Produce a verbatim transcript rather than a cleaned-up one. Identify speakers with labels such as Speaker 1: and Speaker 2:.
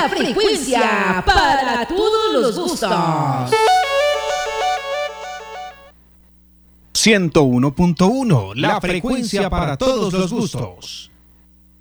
Speaker 1: La frecuencia para todos los gustos.
Speaker 2: ciento uno punto uno, la frecuencia para todos los gustos.